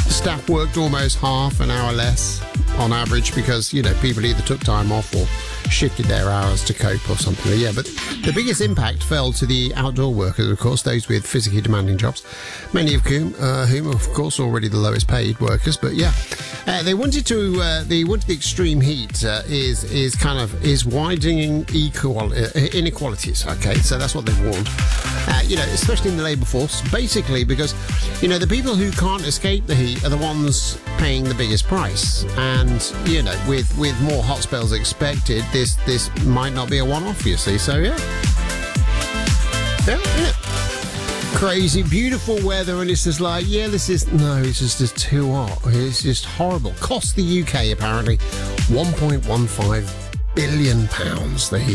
Staff worked almost half an hour less on average because, people either took time off or shifted their hours to cope or something. Yeah, but the biggest impact fell to the outdoor workers, of course, those with physically demanding jobs, many of whom of course, already the lowest paid workers. But yeah, they wanted the extreme heat is widening inequalities. Okay, so that's what they warned. Especially in the labour force, basically because, the people who can't escape the heat are the ones paying the biggest price. And, with more hot spells expected, this might not be a one-off, you see. So, yeah. Crazy, beautiful weather, and it's just like, it's just too hot. It's just horrible. Cost the UK, apparently, £1.15 billion, the heat.